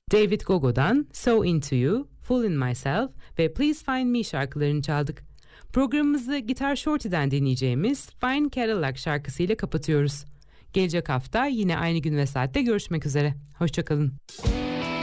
David Gogo'dan So Into You, Full in Myself ve Please Find Me şarkılarını çaldık. Programımızı Gitar Shorty'den dinleyeceğimiz Fine Cadillac şarkısıyla kapatıyoruz. Gelecek hafta yine aynı gün ve saatte görüşmek üzere. Hoşçakalın.